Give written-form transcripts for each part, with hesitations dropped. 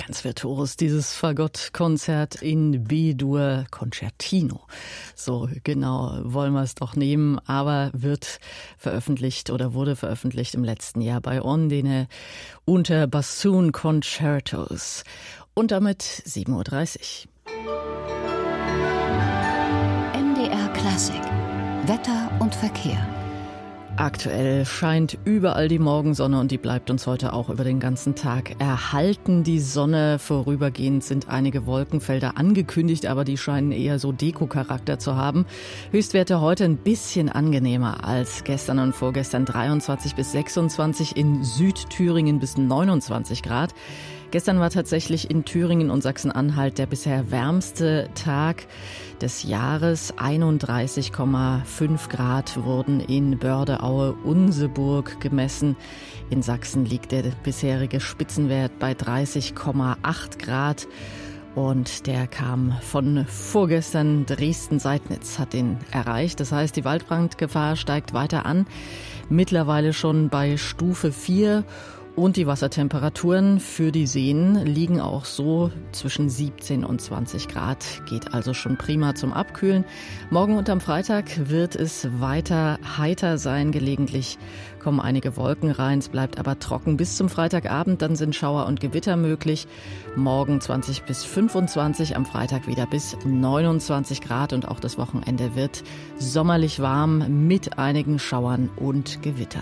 Ganz virtuos, dieses Fagottkonzert in B-Dur Concertino. So genau wollen wir es doch nehmen, aber wird veröffentlicht oder wurde veröffentlicht im letzten Jahr bei Ondine unter Bassoon Concertos. Und damit 7:30 Uhr. MDR Klassik. Wetter und Verkehr. Aktuell scheint überall die Morgensonne und die bleibt uns heute auch über den ganzen Tag erhalten. Die Sonne, vorübergehend sind einige Wolkenfelder angekündigt, aber die scheinen eher so Deko-Charakter zu haben. Höchstwerte heute ein bisschen angenehmer als gestern und vorgestern, 23 bis 26, in Südthüringen bis 29 Grad. Gestern war tatsächlich in Thüringen und Sachsen-Anhalt der bisher wärmste Tag des Jahres. 31,5 Grad wurden in Bördeaue-Unseburg gemessen. In Sachsen liegt der bisherige Spitzenwert bei 30,8 Grad. Und der kam von vorgestern. Dresden-Seidnitz hat den erreicht. Das heißt, die Waldbrandgefahr steigt weiter an. Mittlerweile schon bei Stufe 4. Und die Wassertemperaturen für die Seen liegen auch so zwischen 17 und 20 Grad. Geht also schon prima zum Abkühlen. Morgen und am Freitag wird es weiter heiter sein. Gelegentlich kommen einige Wolken rein. Es bleibt aber trocken bis zum Freitagabend. Dann sind Schauer und Gewitter möglich. Morgen 20 bis 25, am Freitag wieder bis 29 Grad. Und auch das Wochenende wird sommerlich warm mit einigen Schauern und Gewittern.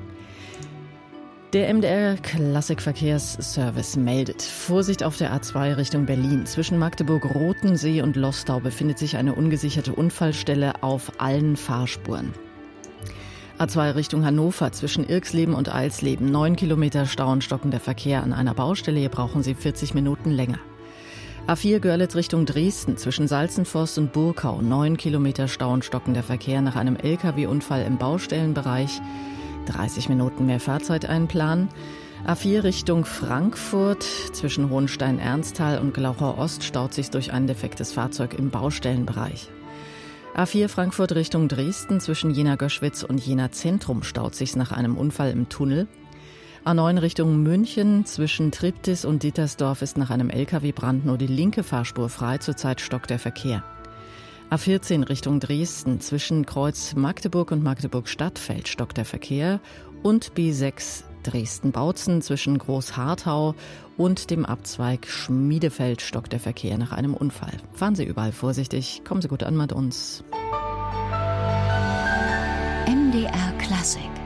Der MDR Klassikverkehrsservice meldet: Vorsicht auf der A2 Richtung Berlin. Zwischen Magdeburg-Rotensee und Lostau befindet sich eine ungesicherte Unfallstelle auf allen Fahrspuren. A2 Richtung Hannover zwischen Irxleben und Eilsleben. 9 Kilometer Stau und stockender Verkehr an einer Baustelle. Hier brauchen Sie 40 Minuten länger. A4 Görlitz Richtung Dresden zwischen Salzenforst und Burkau. 9 Kilometer Stau und stockender Verkehr nach einem LKW-Unfall im Baustellenbereich. 30 Minuten mehr Fahrzeit einplanen. A4 Richtung Frankfurt zwischen Hohenstein-Ernsthal und Glauchau Ost staut sich durch ein defektes Fahrzeug im Baustellenbereich. A4 Frankfurt Richtung Dresden zwischen Jena-Göschwitz und Jena-Zentrum staut sich nach einem Unfall im Tunnel. A9 Richtung München zwischen Triptis und Dittersdorf ist nach einem LKW-Brand nur die linke Fahrspur frei, zurzeit stockt der Verkehr. A14 Richtung Dresden zwischen Kreuz Magdeburg und Magdeburg-Stadtfeld stockt der Verkehr und B6 Dresden-Bautzen zwischen Großharthau und dem Abzweig Schmiedefeld stockt der Verkehr nach einem Unfall. Fahren Sie überall vorsichtig, kommen Sie gut an mit uns. MDR Klassik.